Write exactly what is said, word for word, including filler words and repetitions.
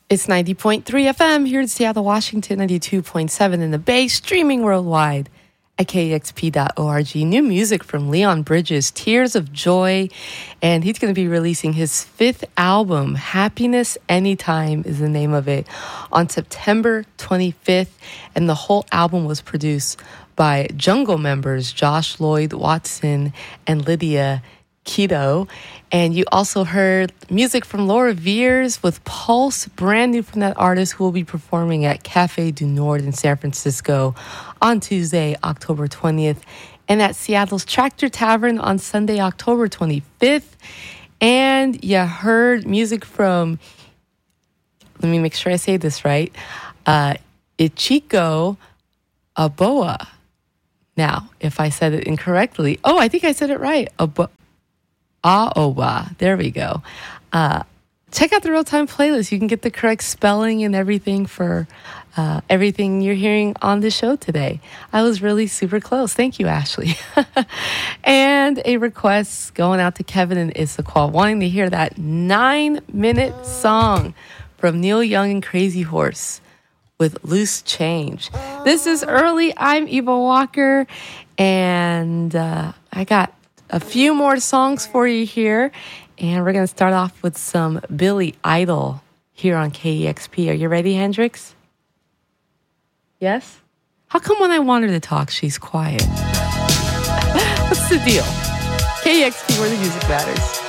It's ninety point three F M here in Seattle, Washington, ninety-two point seven in the Bay, streaming worldwide at K E X P dot org. New music from Leon Bridges, Tears of Joy, and he's going to be releasing his fifth album, Happiness Anytime is the name of it, on September twenty-fifth, and the whole album was produced by Jungle members Josh Lloyd Watson and Lydia Keto. And you also heard music from Laura Veers with Pulse, brand new from that artist, who will be performing at Cafe du Nord in San Francisco on Tuesday, October twentieth, and at Seattle's Tractor Tavern on Sunday, October twenty-fifth. And you heard music from, let me make sure I say this right, uh, Ichiko Aboa. Now, if I said it incorrectly, oh, I think I said it right. Abo- Aoba. There we go. Uh, check out the real-time playlist. You can get the correct spelling and everything for uh, everything you're hearing on the show today. I was really super close. Thank you, Ashley. And a request going out to Kevin and Issaquah, wanting to hear that nine-minute song from Neil Young and Crazy Horse with Loose Change. This is Early. I'm Eva Walker, and uh, I got a few more songs for you here, and we're going to start off with some Billy Idol here on K E X P. Are you ready, Hendrix? Yes? How come when I want her to talk, she's quiet? What's the deal? K E X P, where the music matters.